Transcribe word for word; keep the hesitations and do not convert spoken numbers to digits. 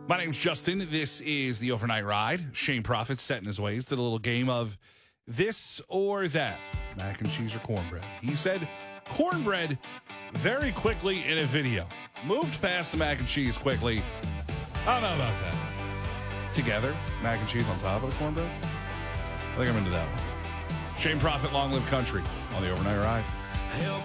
My name's Justin. This is the Overnight Ride. Shane Prophet set in his ways. Did a little game of this or that. Mac and cheese or cornbread. He said cornbread very quickly in a video. Moved past the mac and cheese quickly. I don't know about that. Together, mac and cheese on top of the cornbread. I think I'm into that one. Shane Prophet, Long Live Country on the Overnight Ride. Help